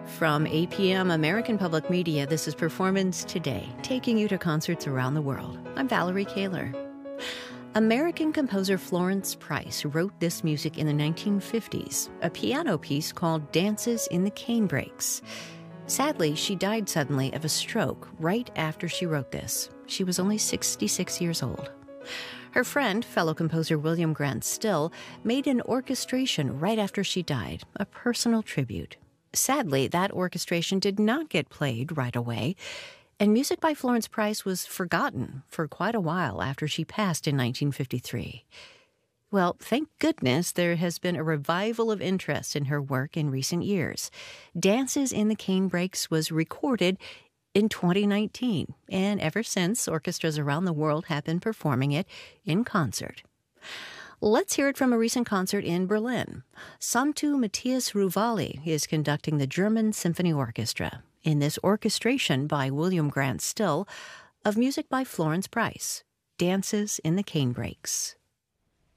From APM American Public Media, this is Performance Today, taking you to concerts around the world. I'm Valerie Kaler. American composer Florence Price wrote this music in the 1950s, a piano piece called Dances in the Canebrakes. Sadly, she died suddenly of a stroke right after she wrote this. She was only 66 years old. Her friend, fellow composer William Grant Still, made an orchestration right after she died, a personal tribute. Sadly, that orchestration did not get played right away, and music by Florence Price was forgotten for quite a while after she passed in 1953. Well, thank goodness there has been a revival of interest in her work in recent years. Dances in the Canebrakes was recorded in 2019, and ever since, orchestras around the world have been performing it in concert. Let's hear it from a recent concert in Berlin. Sanctu Matthias Ruvali is conducting the German Symphony Orchestra in this orchestration by William Grant Still of music by Florence Price, Dances in the Canebrakes.